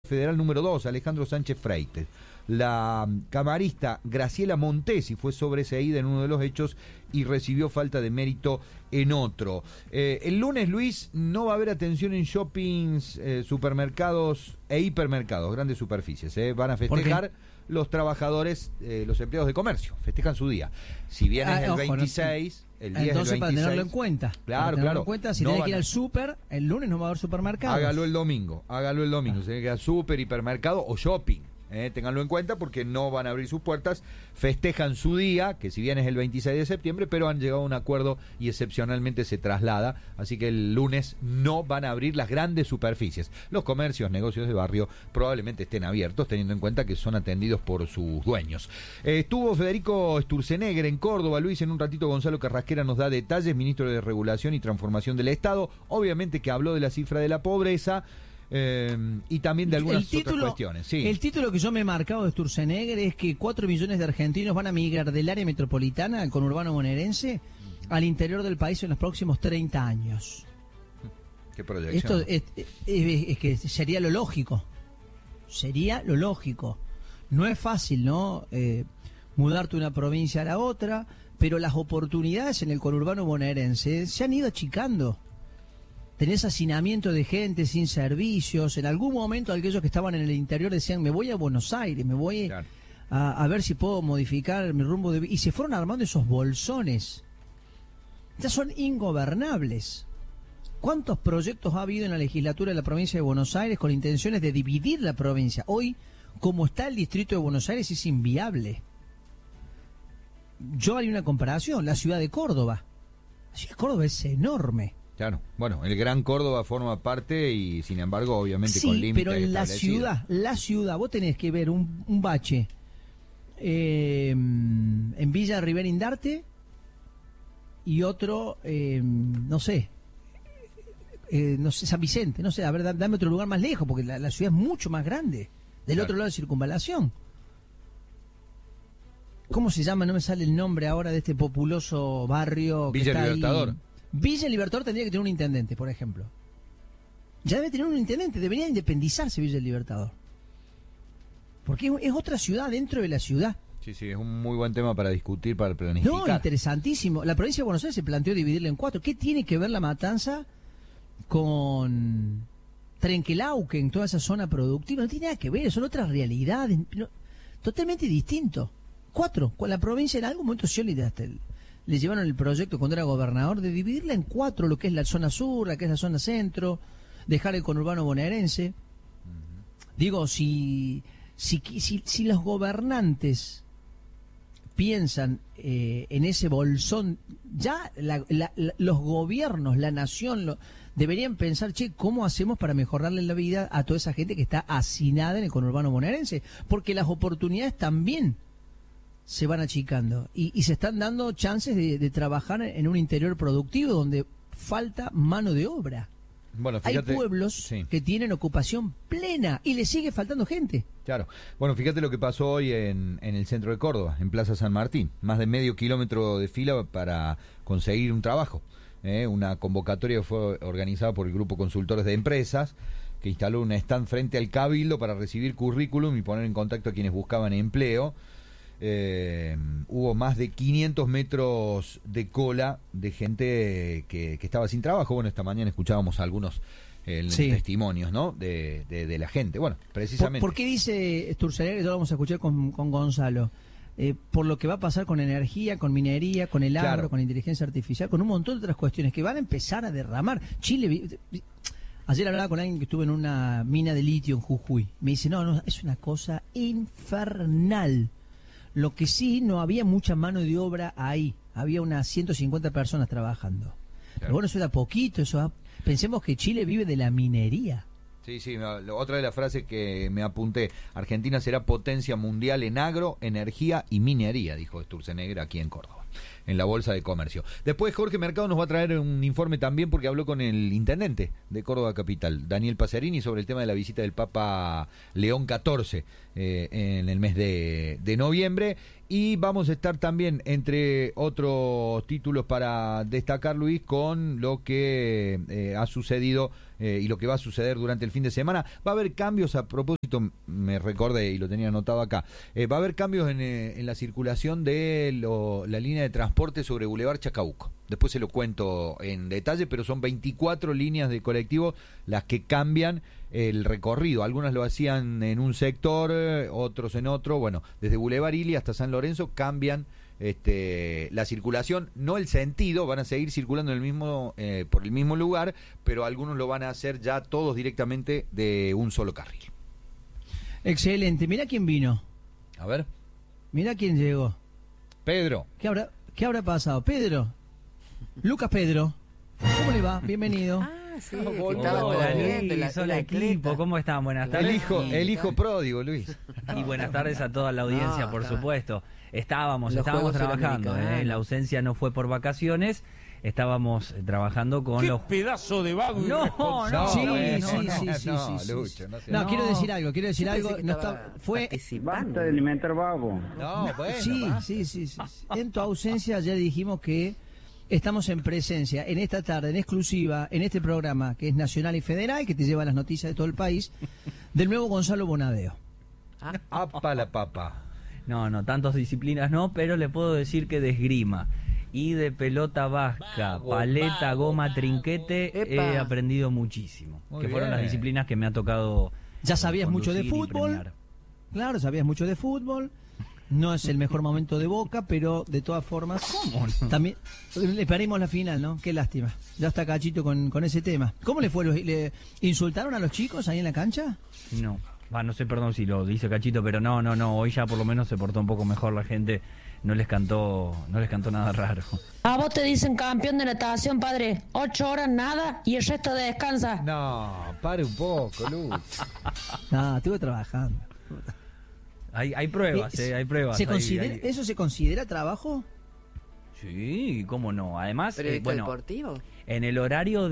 Federal número 2, Alejandro Sánchez Freites. La camarista Graciela Montesi fue sobreseída en uno de los hechos y recibió falta de mérito en otro. El lunes, Luis, no va a haber atención en shoppings, supermercados e hipermercados, grandes superficies. Van a festejar los trabajadores, los empleados de comercio, festejan su día. Si bien es el 26... El día entonces, es el 26. Para tenerlo en cuenta. Claro. En cuenta, si no tiene que ir al súper, el lunes no va a haber supermercado. Hágalo el domingo. Se tiene que ir al súper, hipermercado o shopping. Ténganlo en cuenta porque no van a abrir sus puertas. Festejan su día, que si bien es el 26 de septiembre, pero han llegado a un acuerdo y excepcionalmente se traslada. Así que el lunes no van a abrir las grandes superficies. Los comercios, negocios de barrio probablemente estén abiertos, teniendo en cuenta que son atendidos por sus dueños. Estuvo Federico Sturzenegger en Córdoba, Luis. En un ratito Gonzalo Carrasquera nos da detalles, ministro de Regulación y Transformación del Estado. Obviamente que habló de la cifra de la pobreza. Y también de algunas otras cuestiones. Sí. El título que yo me he marcado de Sturzenegger es que 4 millones de argentinos van a migrar del área metropolitana al conurbano bonaerense al interior del país en los próximos 30 años. ¿Qué proyección? Esto es que sería lo lógico. No es fácil, ¿no? Mudarte de una provincia a la otra, pero las oportunidades en el conurbano bonaerense se han ido achicando. Tenés hacinamiento de gente sin servicios. En algún momento aquellos que estaban en el interior decían, me voy a Buenos Aires, me voy a ver si puedo modificar mi rumbo de vida. Y se fueron armando esos bolsones. Ya son ingobernables. ¿Cuántos proyectos ha habido en la legislatura de la provincia de Buenos Aires con intenciones de dividir la provincia? Hoy, como está el distrito de Buenos Aires, es inviable. Yo haría una comparación. La ciudad de Córdoba. La ciudad de Córdoba es enorme. Claro, bueno, el Gran Córdoba forma parte y sin embargo obviamente sí, con límites pero en la ciudad, vos tenés que ver un bache en Villa Rivera Indarte y otro, no sé, San Vicente, no sé, a ver, dame otro lugar más lejos porque la ciudad es mucho más grande, del otro lado de Circunvalación. ¿Cómo se llama? No me sale el nombre ahora de este populoso barrio. Villa Libertador. Villa Libertador tendría que tener un intendente, por ejemplo. Ya debe tener un intendente, debería independizarse Villa Libertador. Porque es otra ciudad dentro de la ciudad. Sí, es un muy buen tema para discutir, para planificar. No, interesantísimo. La provincia de Buenos Aires se planteó dividirla en 4. ¿Qué tiene que ver La Matanza con Trenquelauquen, toda esa zona productiva? No tiene nada que ver, son otras realidades. Totalmente distinto. 4. Con la provincia en algún momento le llevaron el proyecto cuando era gobernador de dividirla en 4, lo que es la zona sur, la que es la zona centro, dejar el conurbano bonaerense. Digo, si los gobernantes piensan en ese bolsón, ya los gobiernos, la nación, deberían pensar, ¿cómo hacemos para mejorarle la vida a toda esa gente que está hacinada en el conurbano bonaerense? Porque las oportunidades también se van achicando y se están dando chances de trabajar en un interior productivo donde falta mano de obra. Bueno, fíjate, hay pueblos que tienen ocupación plena y le sigue faltando gente. Claro. Bueno, fíjate lo que pasó hoy en el centro de Córdoba, en Plaza San Martín. Más de medio kilómetro de fila para conseguir un trabajo. Una convocatoria fue organizada por el Grupo Consultores de Empresas, que instaló un stand frente al Cabildo para recibir currículum y poner en contacto a quienes buscaban empleo. Hubo más de 500 metros de cola de gente que estaba sin trabajo. Bueno, esta mañana escuchábamos algunos testimonios, ¿no? de la gente. Bueno, precisamente. ¿Por qué dice Sturzenegger? Ya lo vamos a escuchar con Gonzalo. Por lo que va a pasar con energía, con minería, con el agro, con inteligencia artificial, con un montón de otras cuestiones que van a empezar a derramar. Chile. Ayer hablaba con alguien que estuvo en una mina de litio en Jujuy. Me dice, no, es una cosa infernal. Lo que sí, no había mucha mano de obra ahí. Había unas 150 personas trabajando. Claro. Pero bueno, eso era poquito. Pensemos que Chile vive de la minería. Sí, otra de las frases que me apunté. Argentina será potencia mundial en agro, energía y minería, dijo Sturzenegger aquí en Córdoba. la Bolsa de Comercio. Después Jorge Mercado nos va a traer un informe también porque habló con el intendente de Córdoba Capital, Daniel Pacerini, sobre el tema de la visita del Papa León XIV en el mes de noviembre. Y vamos a estar también, entre otros títulos para destacar, Luis, con lo que ha sucedido y lo que va a suceder durante el fin de semana. Va a haber cambios, a propósito, me recordé y lo tenía anotado acá, va a haber cambios en la circulación de la línea de transporte sobre Boulevard Chacabuco. Después se lo cuento en detalle, pero son 24 líneas de colectivo las que cambian el recorrido. Algunas lo hacían en un sector, otros en otro. Bueno, desde Boulevard Ili hasta San Lorenzo cambian la circulación, no el sentido, van a seguir circulando en el mismo por el mismo lugar, pero algunos lo van a hacer ya todos directamente de un solo carril. Excelente. Mirá quién vino. A ver. Mirá quién llegó. Pedro. ¿Qué habrá pasado? Pedro. Lucas Pedro. ¿Cómo le va? Bienvenido. Sí, Hola Luis, hola equipo, ¿cómo están? Buenas tardes. El hijo pródigo, Luis. Y buenas tardes a toda la audiencia, por supuesto. Estábamos trabajando, la ausencia no fue por vacaciones, estábamos trabajando con ¿Qué los... pedazo de vago? Quiero decir algo. Fue... Basta de alimentar vago. No, bueno. Sí. En tu ausencia ayer dijimos que estamos en presencia, en esta tarde, en exclusiva, en este programa que es nacional y federal, que te lleva las noticias de todo el país, del nuevo Gonzalo Bonadeo. ¡Apa la papa! No, tantas disciplinas no, pero le puedo decir que de esgrima y de pelota vasca, paleta, goma, trinquete, he aprendido muchísimo. Muy que fueron bien. las disciplinas que me ha tocado. Ya sabías mucho de conducir y fútbol. premiar. Claro, sabías mucho de fútbol. No es el mejor momento de Boca, pero de todas formas... ¿Cómo no? También le perdimos la final, ¿no? Qué lástima. Ya está Cachito con ese tema. ¿Cómo le fue? ¿Le insultaron a los chicos ahí en la cancha? No, no sé, perdón si lo dice Cachito, pero no, hoy ya por lo menos se portó un poco mejor la gente, no les cantó nada raro. A vos te dicen campeón de natación, padre. 8 horas nada y el resto descansa. No, pare un poco, Luz. No, estuve trabajando. Hay pruebas, hay pruebas. ¿Eso se considera trabajo? Sí, cómo no. Además, ¿Periodista deportivo? En el horario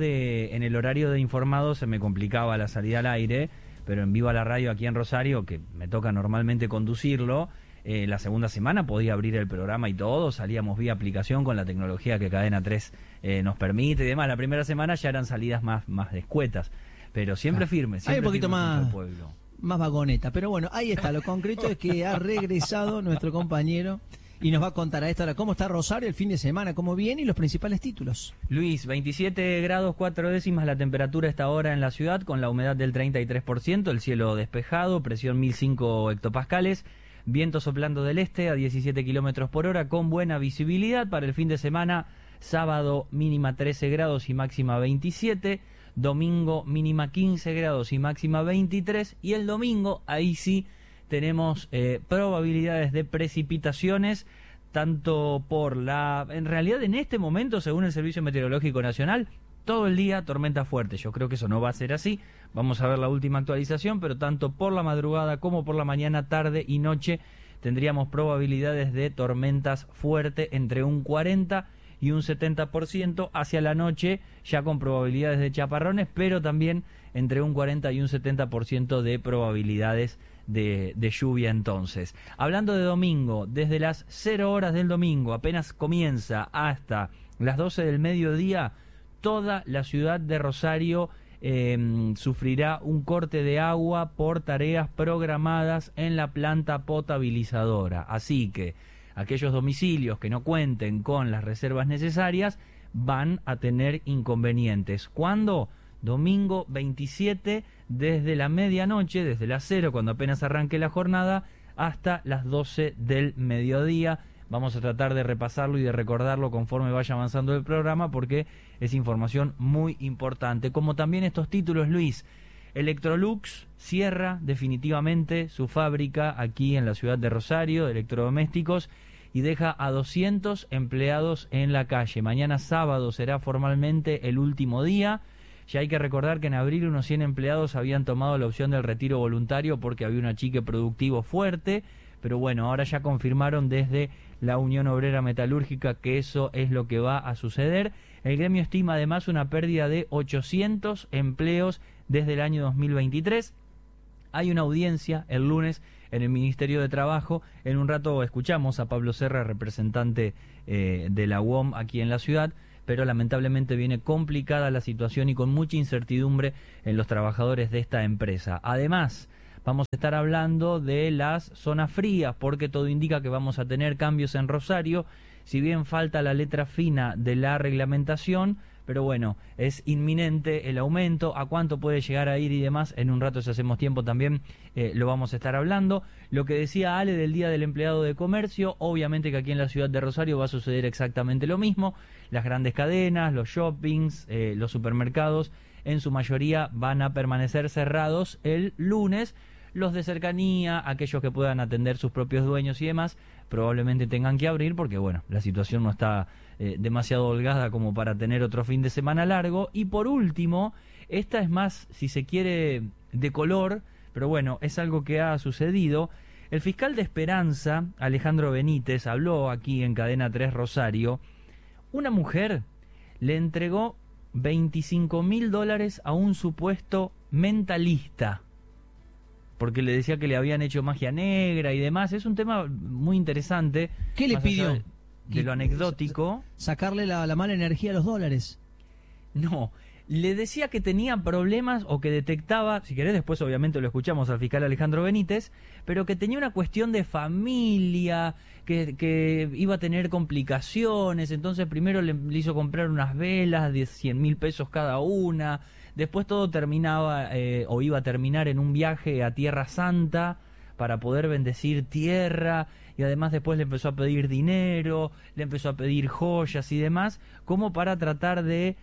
de informados se me complicaba la salida al aire, pero en Viva la Radio aquí en Rosario, que me toca normalmente conducirlo, la segunda semana podía abrir el programa y todo, salíamos vía aplicación con la tecnología que Cadena 3 nos permite y demás. La primera semana ya eran salidas más escuetas, pero siempre firme, siempre hay un poquito firme contra más el pueblo. Más vagoneta, pero bueno, ahí está, lo concreto es que ha regresado nuestro compañero y nos va a contar a esta hora cómo está Rosario el fin de semana, cómo viene y los principales títulos. Luis, 27 grados 4 décimas la temperatura a esta hora en la ciudad, con la humedad del 33%, el cielo despejado, presión 1005 hectopascales, viento soplando del este a 17 kilómetros por hora, con buena visibilidad. Para el fin de semana, sábado mínima 13 grados y máxima 27, domingo mínima 15 grados y máxima 23, y el domingo, ahí sí, tenemos probabilidades de precipitaciones, tanto en realidad en este momento, según el Servicio Meteorológico Nacional, todo el día tormenta fuerte. Yo creo que eso no va a ser así, vamos a ver la última actualización, pero tanto por la madrugada como por la mañana, tarde y noche tendríamos probabilidades de tormentas fuertes entre un 40 y un 70%, hacia la noche ya con probabilidades de chaparrones, pero también entre un 40 y un 70% de probabilidades de lluvia. Entonces, hablando de domingo, desde las 0 horas del domingo, apenas comienza, hasta las 12 del mediodía, toda la ciudad de Rosario sufrirá un corte de agua por tareas programadas en la planta potabilizadora. Así que aquellos domicilios que no cuenten con las reservas necesarias van a tener inconvenientes. ¿Cuándo? Domingo 27, desde la medianoche, desde las 0, cuando apenas arranque la jornada, hasta las 12 del mediodía. Vamos a tratar de repasarlo y de recordarlo conforme vaya avanzando el programa, porque es información muy importante. Como también estos títulos, Luis. Electrolux cierra definitivamente su fábrica aquí en la ciudad de Rosario de electrodomésticos y deja a 200 empleados en la calle. Mañana sábado será formalmente el último día. Ya hay que recordar que en abril unos 100 empleados habían tomado la opción del retiro voluntario porque había un achique productivo fuerte, pero bueno, ahora ya confirmaron desde la Unión Obrera Metalúrgica que eso es lo que va a suceder. El gremio estima además una pérdida de 800 empleos desde el año 2023. Hay una audiencia el lunes en el Ministerio de Trabajo. En un rato escuchamos a Pablo Serra, representante de la UOM aquí en la ciudad, pero lamentablemente viene complicada la situación y con mucha incertidumbre en los trabajadores de esta empresa. Además, vamos a estar hablando de las zonas frías, porque todo indica que vamos a tener cambios en Rosario, si bien falta la letra fina de la reglamentación, pero bueno, es inminente el aumento, a cuánto puede llegar a ir y demás, en un rato si hacemos tiempo también lo vamos a estar hablando. Lo que decía Ale del Día del Empleado de Comercio, obviamente que aquí en la ciudad de Rosario va a suceder exactamente lo mismo, las grandes cadenas, los shoppings, los supermercados, en su mayoría van a permanecer cerrados el lunes. Los de cercanía, aquellos que puedan atender sus propios dueños y demás, probablemente tengan que abrir porque, bueno, la situación no está demasiado holgada como para tener otro fin de semana largo. Y por último, esta es más, si se quiere, de color, pero bueno, es algo que ha sucedido. El fiscal de Esperanza, Alejandro Benítez, habló aquí en Cadena 3 Rosario. Una mujer le entregó $25.000 a un supuesto mentalista, porque le decía que le habían hecho magia negra y demás. Es un tema muy interesante. ¿Qué le pidió? De lo anecdótico. ¿Sacarle la mala energía a los dólares? No, le decía que tenía problemas o que detectaba, si querés después obviamente lo escuchamos al fiscal Alejandro Benítez, pero que tenía una cuestión de familia, que iba a tener complicaciones. Entonces primero le hizo comprar unas velas de 100.000 pesos cada una. Después todo terminaba o iba a terminar en un viaje a Tierra Santa para poder bendecir tierra, y además después le empezó a pedir dinero, le empezó a pedir joyas y demás, como para tratar de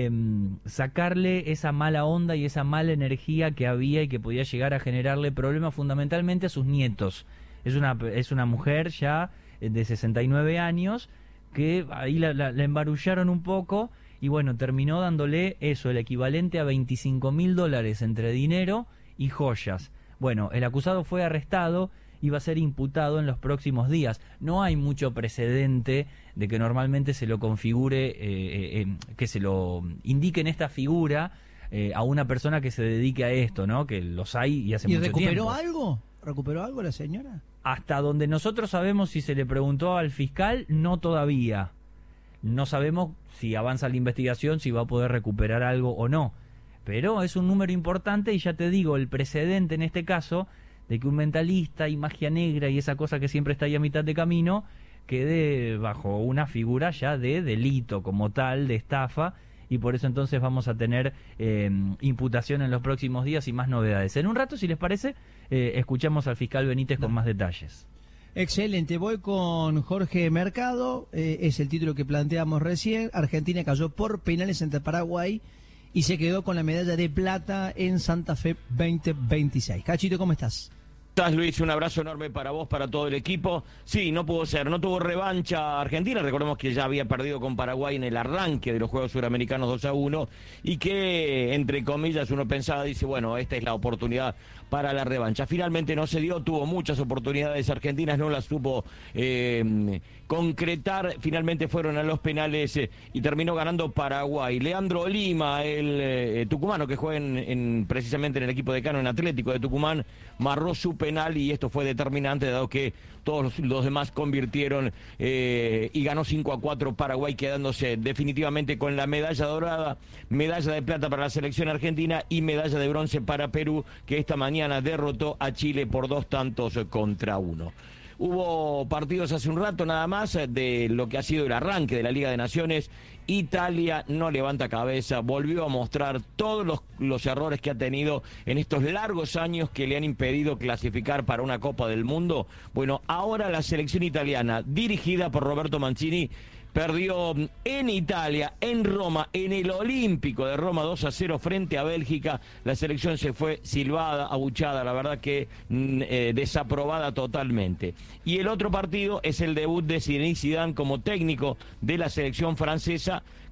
sacarle esa mala onda y esa mala energía que había y que podía llegar a generarle problemas fundamentalmente a sus nietos. Es una mujer ya de 69 años que ahí la embarullaron un poco. Y bueno, terminó dándole eso, el equivalente a $25.000 entre dinero y joyas. Bueno, el acusado fue arrestado y va a ser imputado en los próximos días. No hay mucho precedente de que normalmente se lo configure, que se lo indique en esta figura a una persona que se dedique a esto, ¿no? Que los hay y hace mucho tiempo. ¿Y recuperó algo? ¿Recuperó algo la señora? Hasta donde nosotros sabemos, si se le preguntó al fiscal, no todavía. No sabemos si avanza la investigación, si va a poder recuperar algo o no. Pero es un número importante y ya te digo, el precedente en este caso de que un mentalista y magia negra y esa cosa que siempre está ahí a mitad de camino quede bajo una figura ya de delito como tal, de estafa, y por eso entonces vamos a tener imputación en los próximos días y más novedades. En un rato, si les parece, escuchamos al fiscal Benítez con más detalles. Excelente, voy con Jorge Mercado, es el título que planteamos recién. Argentina cayó por penales ante Paraguay y se quedó con la medalla de plata en Santa Fe 2026. Cachito, ¿cómo estás? ¿Estás, Luis? Un abrazo enorme para vos, para todo el equipo. Sí, no pudo ser, no tuvo revancha Argentina. Recordemos que ya había perdido con Paraguay en el arranque de los Juegos Suramericanos 2-1 y que, entre comillas, uno pensaba, dice, bueno, esta es la oportunidad para la revancha. Finalmente no se dio, tuvo muchas oportunidades argentinas, no las supo concretar. Finalmente fueron a los penales y terminó ganando Paraguay. Leandro Lima, el tucumano que juega precisamente en el equipo de Cano, en Atlético de Tucumán, marró su penal y esto fue determinante, dado que todos los demás convirtieron y ganó 5-4 Paraguay, quedándose definitivamente con la medalla dorada, medalla de plata para la selección argentina y medalla de bronce para Perú, que esta mañana derrotó a Chile por 2-1. Hubo partidos hace un rato nada más de lo que ha sido el arranque de la Liga de Naciones. Italia no levanta cabeza, volvió a mostrar todos los errores que ha tenido en estos largos años que le han impedido clasificar para una Copa del Mundo. Bueno, ahora la selección italiana, dirigida por Roberto Mancini, perdió en Italia, en Roma, en el Olímpico de Roma 2-0 frente a Bélgica. La selección se fue silbada, abuchada, la verdad que desaprobada totalmente. Y el otro partido es el debut de Zinedine Zidane como técnico de la selección francesa,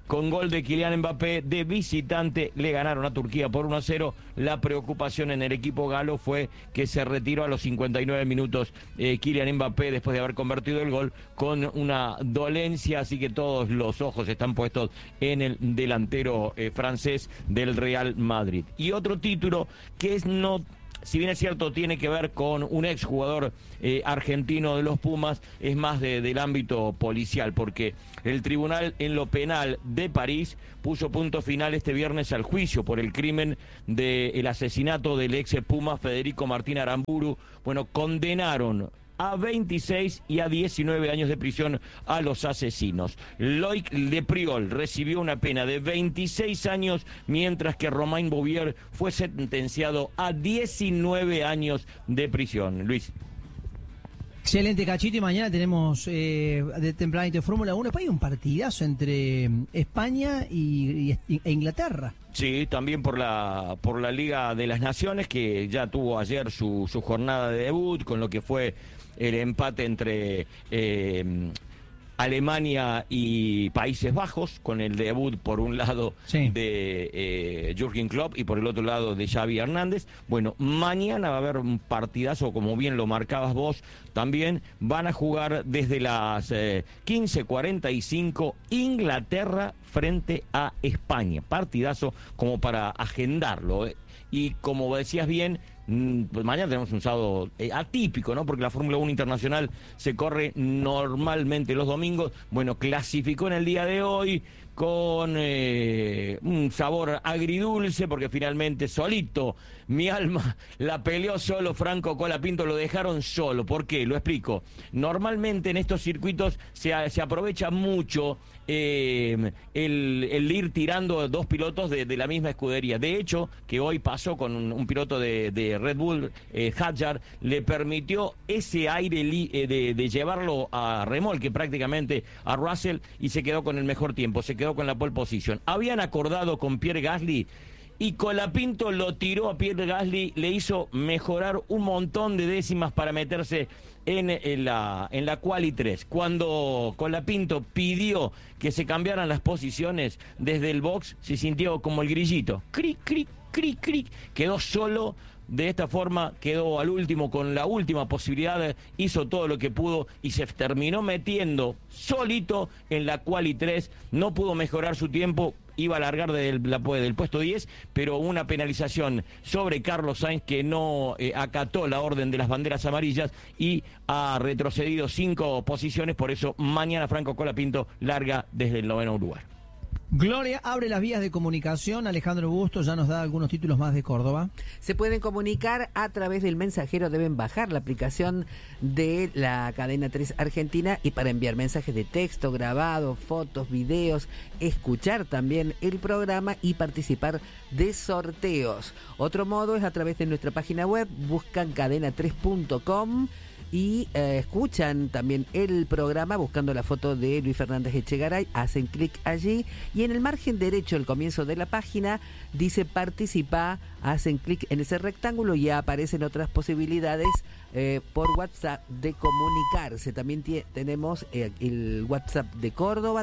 con gol de Kylian Mbappé de visitante, le ganaron a Turquía por 1-0. La preocupación en el equipo galo fue que se retiró a los 59 minutos Kylian Mbappé después de haber convertido el gol con una dolencia, así que todos los ojos están puestos en el delantero francés del Real Madrid. Y otro título que si bien es cierto, tiene que ver con un exjugador argentino de los Pumas, es más del ámbito policial, porque el tribunal en lo penal de París puso punto final este viernes al juicio por el crimen del asesinato del ex Puma Federico Martín Aramburu. Bueno, condenaron a 26 y a 19 años de prisión a los asesinos. Loic Lepriol recibió una pena de 26 años, mientras que Romain Bouvier fue sentenciado a 19 años de prisión. Luis. Excelente, Cachito, y mañana tenemos de tempranito Fórmula 1. Hay un partidazo entre España e Inglaterra. Sí, también por la Liga de las Naciones, que ya tuvo ayer su jornada de debut, con lo que fue el empate entre Alemania y Países Bajos, con el debut por un lado de Jürgen Klopp y por el otro lado de Xavi Hernández. Bueno, mañana va a haber un partidazo, como bien lo marcabas vos, también van a jugar desde las 15:45 Inglaterra frente a España. Partidazo como para agendarlo. Y como decías bien, pues mañana tenemos un sábado atípico, ¿no? Porque la Fórmula 1 Internacional se corre normalmente los domingos. Bueno, clasificó en el día de hoy con un sabor agridulce, porque finalmente solito mi alma la peleó solo. Franco Colapinto lo dejaron solo. ¿Por qué? Lo explico. Normalmente en estos circuitos se aprovecha mucho el ir tirando dos pilotos de la misma escudería. De hecho, que hoy pasó con un piloto de Red Bull, Hadjar, le permitió ese aire de llevarlo a remolque prácticamente a Russell, y se quedó con el mejor tiempo, se quedó con la pole position. Habían acordado con Pierre Gasly, y Colapinto lo tiró a Pierre Gasly, le hizo mejorar un montón de décimas para meterse en la quali 3. Cuando Colapinto pidió que se cambiaran las posiciones desde el box, se sintió como el grillito. Cric, cric, cric, cric. Quedó solo. De esta forma quedó al último con la última posibilidad, hizo todo lo que pudo y se terminó metiendo solito en la quali 3. No pudo mejorar su tiempo, iba a largar del puesto 10, pero una penalización sobre Carlos Sainz, que no acató la orden de las banderas amarillas y ha retrocedido 5 posiciones. Por eso mañana Franco Colapinto larga desde el 9º lugar. Gloria abre las vías de comunicación. Alejandro Bustos ya nos da algunos títulos más de Córdoba. Se pueden comunicar a través del mensajero. Deben bajar la aplicación de la cadena 3 Argentina, y para enviar mensajes de texto, grabado, fotos, videos, escuchar también el programa y participar de sorteos. Otro modo es a través de nuestra página web. Buscan cadena3.com y escuchan también el programa buscando la foto de Luis Fernández Echegaray, hacen clic allí y en el margen derecho, al comienzo de la página, dice participa, hacen clic en ese rectángulo y aparecen otras posibilidades por WhatsApp de comunicarse. También tenemos el WhatsApp de Córdoba,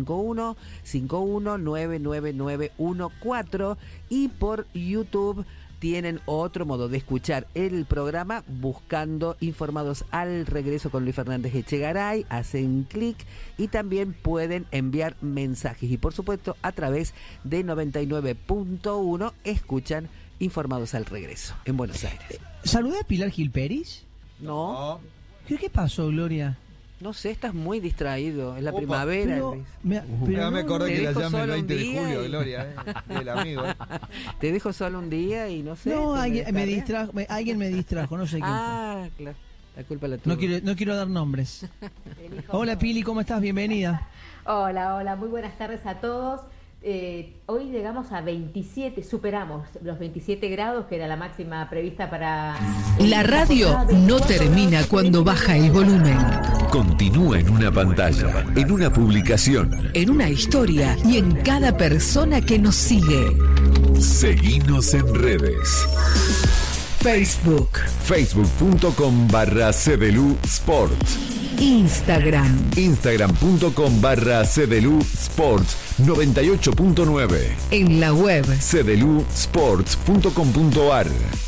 351-519914, y por YouTube tienen otro modo de escuchar el programa buscando Informados al Regreso con Luis Fernández Echegaray, hacen clic y también pueden enviar mensajes, y por supuesto a través de 99.1 escuchan Informados al Regreso en Buenos Aires. ¿Saludé a Pilar Gil Peris? No. ¿Qué pasó, Gloria? No sé, estás muy distraído. Es la primavera, pero, Luis. Ya me acordé que la llame el 20 de día julio, Gloria, el amigo. Te dejo solo un día y no sé. No, alguien me distrajo, no sé quién. Ah, claro. La culpa la tuvo. No quiero dar nombres. Hola, Pili, ¿cómo estás? Bienvenida. Hola, muy buenas tardes a todos. Hoy llegamos a 27, superamos los 27 grados, que era la máxima prevista para... La radio no termina cuando baja el volumen. Continúa en una pantalla, en una publicación, en una historia y en cada persona que nos sigue. Seguinos en redes. Facebook. Facebook.com/CDLU Sport. Instagram. Instagram.com/CDLU Sport. 98.9. En la web cdelusports.com.ar.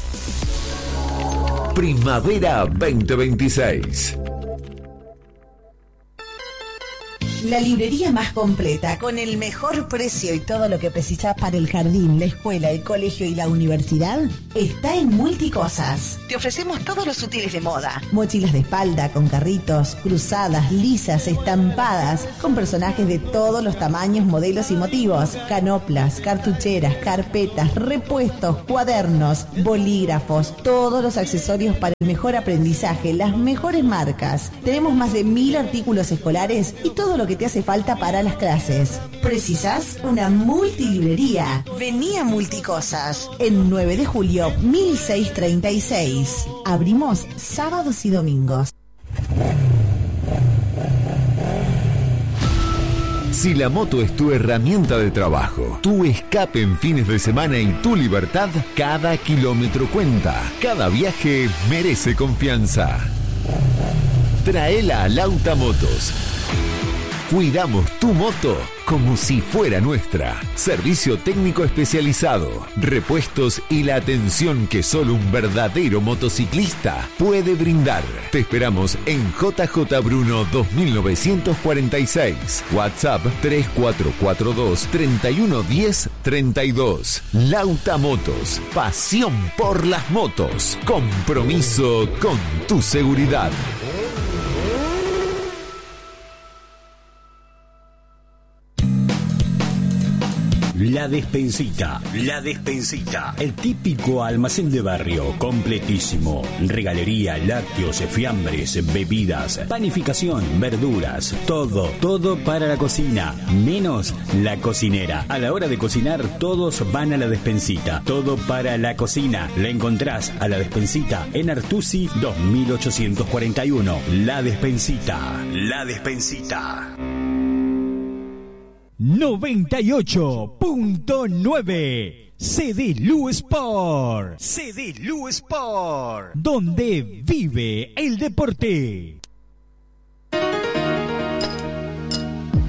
Primavera 2026. La librería más completa, con el mejor precio y todo lo que precisas para el jardín, la escuela, el colegio y la universidad, está en Multicosas. Te ofrecemos todos los útiles de moda. Mochilas de espalda con carritos, cruzadas, lisas, estampadas, con personajes de todos los tamaños, modelos y motivos. Canoplas, cartucheras, carpetas, repuestos, cuadernos, bolígrafos, todos los accesorios para el mejor aprendizaje, las mejores marcas. Tenemos más de 1000 artículos escolares y todo lo que te hace falta para las clases. ¿Precisas una multilibrería? Vení a Multicosas, en 9 de julio 1636. Abrimos sábados y domingos. Si la moto es tu herramienta de trabajo, tu escape en fines de semana y tu libertad, cada kilómetro cuenta. Cada viaje merece confianza. Traela a Lauta Motos. Cuidamos tu moto como si fuera nuestra. Servicio técnico especializado, repuestos y la atención que solo un verdadero motociclista puede brindar. Te esperamos en JJ Bruno 2946. WhatsApp 3442 3110 32. Lauta Motos. Pasión por las motos. Compromiso con tu seguridad. La Despensita, La Despensita, el típico almacén de barrio, completísimo. Regalería, lácteos, fiambres, bebidas, panificación, verduras, todo para la cocina, menos la cocinera. A la hora de cocinar, todos van a La Despensita. Todo para la cocina. La encontrás a La Despensita en Artusi 2841. La Despensita, La Despensita. 98.9 CDLU Sport. CDLU Sport. Donde vive el deporte.